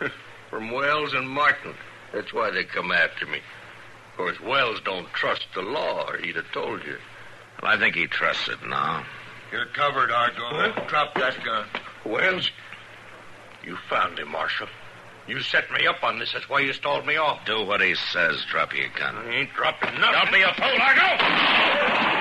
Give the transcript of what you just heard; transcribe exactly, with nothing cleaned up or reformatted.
From Wells and Martin. That's why they come after me. Of course, Wells don't trust the law, or he'd have told you. Well, I think he trusts it now. You're covered, Argo. Huh? Drop that gun. Wells, you found him, Marshal. You set me up on this. That's why you stalled me off. Do what he says. Drop your gun. I ain't dropping nothing. Don't be a fool, Argo!